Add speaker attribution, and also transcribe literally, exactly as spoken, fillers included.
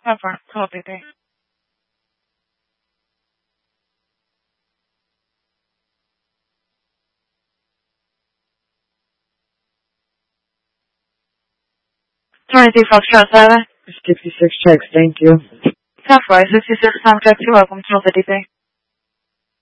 Speaker 1: Cover. Copy B. twenty-three Foxtrot seven.
Speaker 2: sixty-six checks, thank you.
Speaker 1: Southwest sixty-six Tom Check two, welcome to the D P.